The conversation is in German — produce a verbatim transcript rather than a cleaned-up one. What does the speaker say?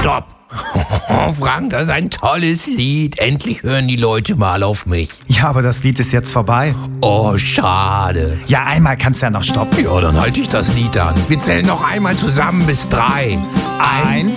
stopp! Frank, das ist ein tolles Lied. Endlich hören die Leute mal auf mich. Ja, aber das Lied ist jetzt vorbei. Oh, schade. Ja, einmal kannst du ja noch stoppen. Ja, dann halte ich das Lied an. Wir zählen noch einmal zusammen bis drei. Eins,